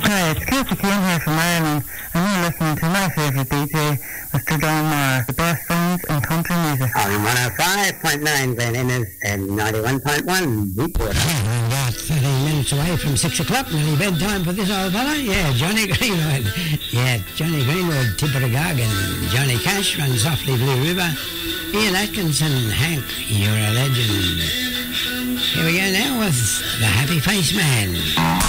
Hi, it's Celtic Ian here from Ireland, and you're listening to my favourite DJ, Mr. Don Moore, the best friends in country music. On 105.9 Glen Innes and 91.1 Deepwater. Well, about 30 minutes away from 6 o'clock, nearly bedtime for this old fella. Yeah, Johnny Greenwood. Yeah, Johnny Greenwood, Tipperagog, and Johnny Cash from Softly Blue River. Ian Atkinson, Hank, you're a legend. Here we go now with The Happy Face Man.